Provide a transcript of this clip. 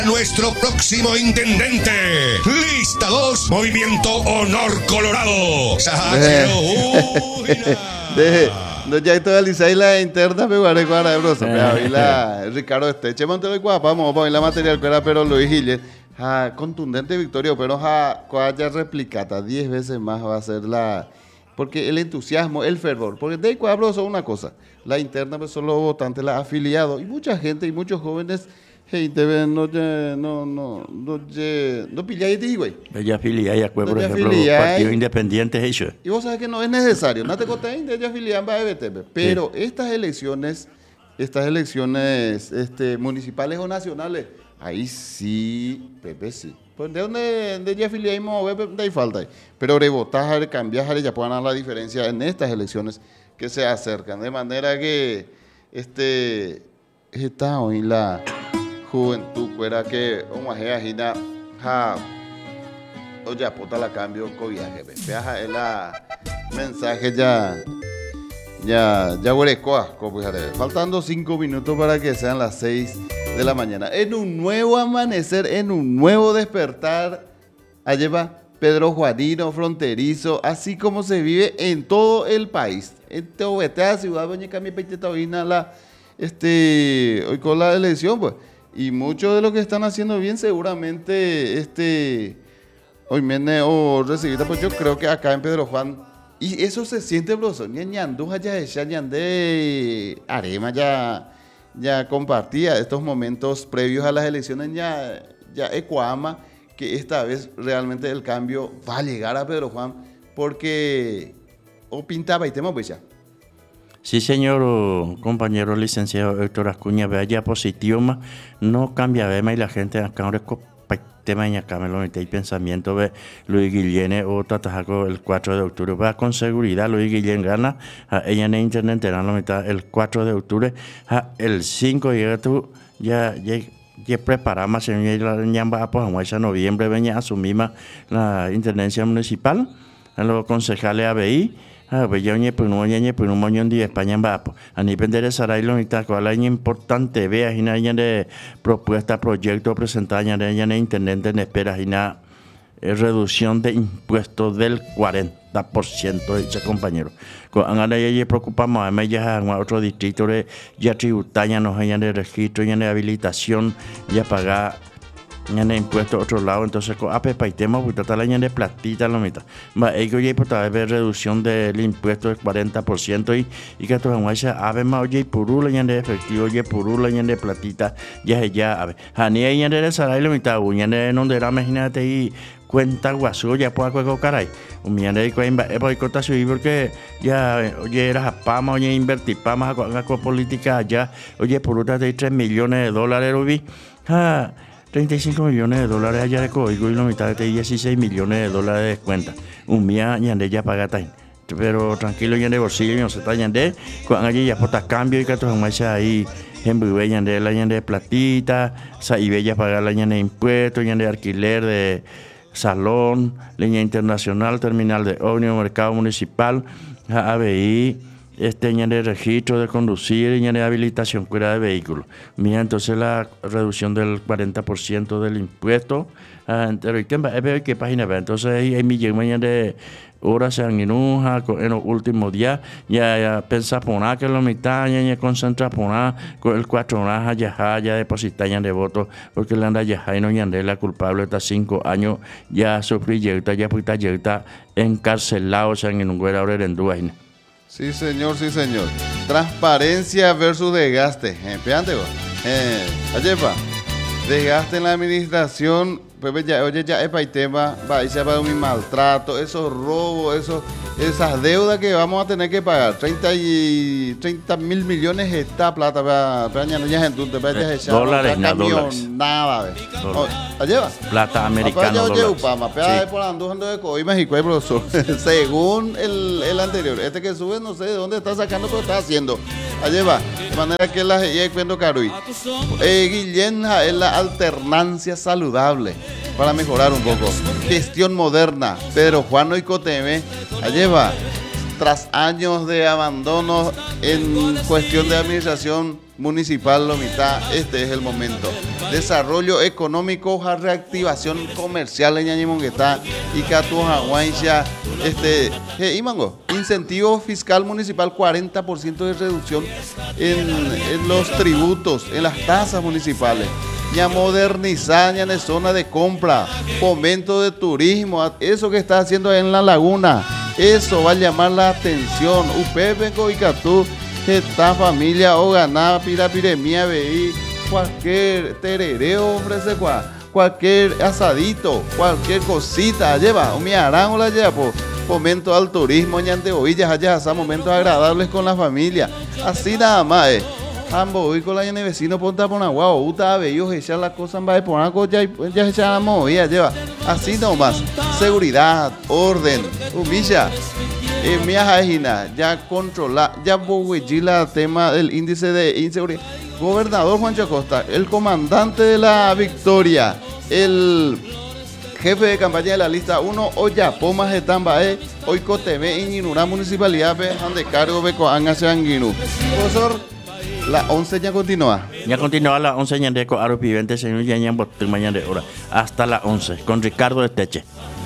Nuestro próximo intendente. Lista 2, Movimiento Honor Colorado. No ya actualizáis la interna, pero ahora de broso. La Ricardo Esteche, Montero y Guapa, vamos a la material que era, pero Luis Gilles. Contundente victoria, pero ya replicata 10 veces más va a ser la. Porque el entusiasmo, el fervor. Porque de Cuadro son una cosa. La interna, pues son los votantes, los afiliados. Y mucha gente y muchos jóvenes. Hey, no pilláis de güey. Ella afiliada, por ejemplo, los partidos independientes ellos. Y vos sabés que no es necesario. No te contéis de ella afiliada para EBTP. Pero sí. Estas elecciones municipales o nacionales, ahí sí, Pepe sí. Pues de donde ella afiliamos, de ahí falta. Pero rebotar, cambiar, ya puedan dar la diferencia en estas elecciones que se acercan. De manera que está hoy la juventud fuera que gina oye apunta la cambio con viaje viaja el mensaje ya huerecoa faltando 5 minutos para que sean las 6 de la mañana en un nuevo amanecer, en un nuevo despertar. Allí va Pedro Juanino fronterizo, así como se vive en todo el país. En Tehuetea, ciudad doña Cami Peitetabina, hoy con la elección pues. Y muchos de los que están haciendo bien seguramente hoy mene o recibida, pues yo creo que acá en Pedro Juan, y eso se siente, broso, ñanduja ya ñande Arema ya compartía estos momentos previos a las elecciones ya Ecuama, que esta vez realmente el cambio va a llegar a Pedro Juan, porque o pintaba y tema pues ya. Sí, señor compañero licenciado Héctor Acuña, vea ya positivo, más no cambia vema y la gente acá ahora tema en acá me lo mete y pensamiento ve Luis Guillén o Tatajaco el 4 de octubre. Va con seguridad Luis Guillén gana, ella en internet te dan la mitad el 4 de octubre, el 5 llega tú ya preparamos en la ñamba pues en noviembre venía a asumir la intendencia municipal, a los concejales ABI. Pues ya un moñón de España en Vapo. A nivel de Sarailo y tal, cual es importante, vea, y nada de propuesta, proyecto, presentada, ya de internet en espera, y nada, reducción de impuestos del 40%, dice compañero. Ahora ya preocupamos, además ya en otro distrito, ya tributaria, no hay de registro, ya de habilitación, ya pagar. De impuestos a otro lado, entonces con APP y tema, porque total año de platita la mitad. Ellos ya por ver reducción del impuesto del 40% y que todos los aves más oye purula ya de efectivo, oye purula ya de platita, ya ave. Jani ya de salar la mitad, ya de donde era, imagínate y cuenta guasu ya puedo juego caray. Un millón de coimba, voy a cortar su porque ya oye era japama, oye invertir pamas con política allá, oye purula de $3 millones, Ruby. 35 millones de dólares allá de código y la mitad de 16 millones de dólares de cuenta. Un día yande ya paga time. Pero tranquilo yande bolsillo, no se está yande. Cuando allí ya porta cambio y que otros más ahí en Brive yande la yande platita, y bella pagar la yande de impuestos, yande de alquiler de salón, línea internacional, terminal de ómnibus, mercado municipal, ABI. Año de registro de conducir y de habilitación fuera de vehículos. Mira, entonces la reducción del 40% del impuesto. ¿Qué página ve? Entonces hay millones de horas en los últimos días. Ya pensa poner que la mitad ya concentra poner con el 4 horas ya depositar de votos porque le anda ya y no yande la culpable hasta 5 años ya sufrí ya puta ya encarcelado en un güey ahora en Duaine. Sí, señor, sí, señor. Transparencia versus desgaste. Fíjate, Ayepa, desgaste en la administración. Pepe, oye, ya es para el tema, va, se va a un maltrato, esos robos, esas deudas que vamos a tener que pagar. 30 mil millones está plata para dólares, nada. Lleva plata americana. Según el anterior, que sube, no sé de dónde está sacando, pero está haciendo. Lleva, de manera que la cuento Caruy. Guillén es la alternancia saludable. Para mejorar un poco. Gestión moderna. Pedro Juan Oicoteme lleva, tras años de abandono en cuestión de administración municipal Lomita, este es el momento. Desarrollo económico, reactivación comercial en Ñañimonguetá y Catuahuancha, Imango, incentivo fiscal municipal, 40% de reducción en los tributos, en las tasas municipales. Ya modernizar, ya en zona de compra, fomento de turismo, eso que está haciendo en la laguna, eso va a llamar la atención. Upepe, Coicatú, esta familia o ganada, pirapiremia, veí, cualquier terereo ofrece cualquier asadito, cualquier cosita, lleva, mi arango la lleva, fomento al turismo, ñante oillas, allá, hasta momentos agradables con la familia, así nada más, Ambos hoy con la gente vecino ponta por agua, uta bellos echar la cosa en vez por algo ya echamos ya lleva. Así nomás. Seguridad, orden, humilla. Mi ajena ya controla, ya la tema del índice de inseguridad. Gobernador Juancho Acosta, el comandante de la victoria, el jefe de campaña de la lista 1, Oyapo Majetambae, hoy Coteme en Inurá Municipalidad, donde cargo Beco Angase Anguinu. Profesor, la 11 ya continúa. Ya continúa la 11 ñandeco Aro Pivente, señor Yañan Botel mañana de hora. Hasta la 11 con Ricardo Esteche.